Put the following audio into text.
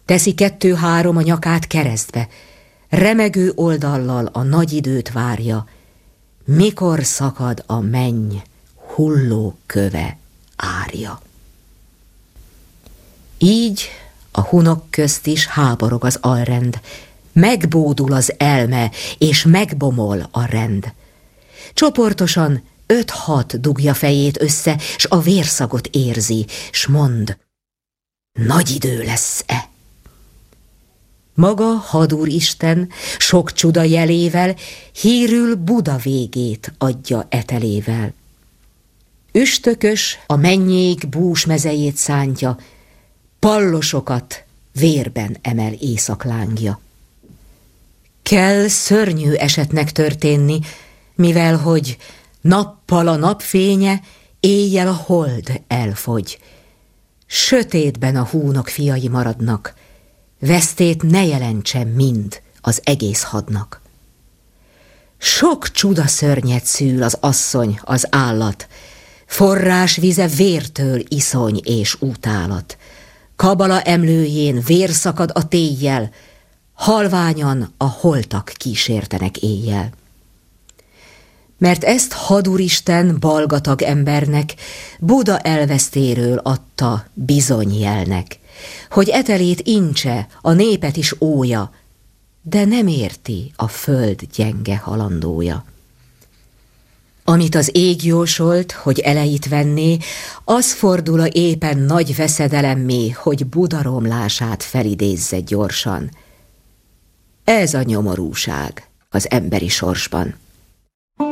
Teszi 2-3 a nyakát keresztbe, remegő oldallal a nagy időt várja, mikor szakad a menny hulló köve árja. Így a hunok közt is háborog az alrend, megbódul az elme, és megbomol a rend. Csoportosan 5-6 dugja fejét össze, s a vérszagot érzi, s mond, nagy idő lesz-e. Maga hadúristen sok csuda jelével hírül Buda végét adja etelével. Üstökös a mennyék bús mezejét szántja, pallosokat vérben emel éjszaklángja. Kell szörnyű esetnek történni, mivel hogy nappal a napfénye, éjjel a hold elfogy. Sötétben a húnok fiai maradnak, vesztét ne jelentsen mind az egész hadnak. Sok csuda szörnyet szül az asszony, az állat, forrás vize vértől iszony és utálat. Kabala emlőjén vér szakad a téjjel, halványan a holtak kísértenek éjjel. Mert ezt hadúristen balgatag embernek Buda elvesztéről adta bizony jelnek, hogy etelét incse, a népet is ója, de nem érti a föld gyenge halandója. Amit az ég jósolt, hogy elejét venné, az fordul éppen nagy veszedelemmé, hogy Buda romlását felidézze gyorsan. Ez a nyomorúság az emberi sorsban.